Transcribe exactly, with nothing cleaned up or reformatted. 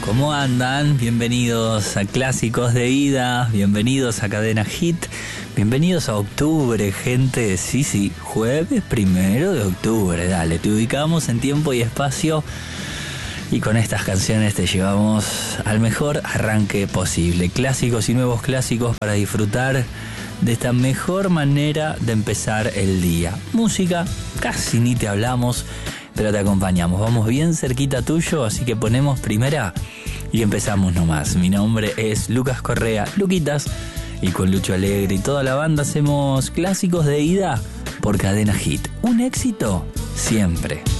¿Cómo andan? Bienvenidos a Clásicos de Ida, bienvenidos a Cadena Hit, bienvenidos a octubre, gente. Sí, sí, jueves primero de octubre, dale, te ubicamos en tiempo y espacio y con estas canciones te llevamos al mejor arranque posible. Clásicos y nuevos clásicos para disfrutar de esta mejor manera de empezar el día. Música, casi ni te hablamos, pero te acompañamos. Vamos bien cerquita tuyo, así que ponemos primera y empezamos nomás. Mi nombre es Lucas Correa, Luquitas, y con Lucho Alegre y toda la banda hacemos Clásicos de Ida por Cadena Hit. Un éxito siempre.